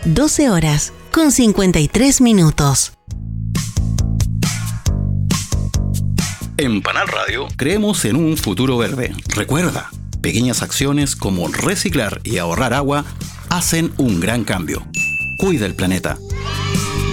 12 horas con 53 minutos. En Panal Radio creemos en un futuro verde. Recuerda, pequeñas acciones como reciclar y ahorrar agua hacen un gran cambio. Cuida el planeta.